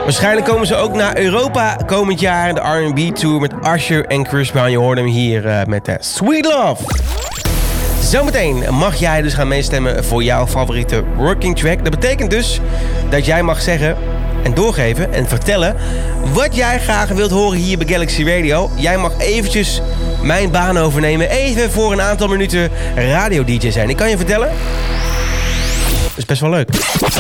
Waarschijnlijk komen ze ook naar Europa komend jaar. De R&B Tour met Usher en Chris Brown. Je hoorde hem hier met Sweet Love. Zometeen mag jij dus gaan meestemmen voor jouw favoriete working track. Dat betekent dus dat jij mag zeggen en doorgeven en vertellen wat jij graag wilt horen hier bij Galaxy Radio. Jij mag eventjes mijn baan overnemen. Even voor een aantal minuten radio-dj zijn. Ik kan je vertellen, dat is best wel leuk.